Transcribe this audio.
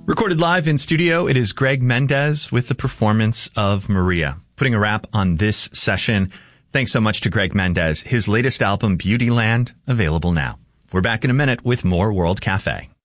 Recorded live in studio, it is Greg Mendez with the performance of Maria. Putting a wrap on this session. Thanks so much to Greg Mendez. His latest album, Beautyland, available now. We're back in a minute with more World Cafe.